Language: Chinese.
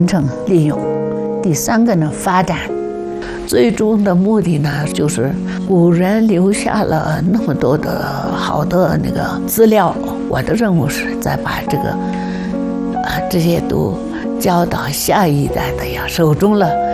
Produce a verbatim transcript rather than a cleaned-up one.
成利用。第三个呢，发展。最终的目的呢，就是古人留下了那么多的好的那个资料，我的任务是再把这个啊这些都交到下一代的呀手中了。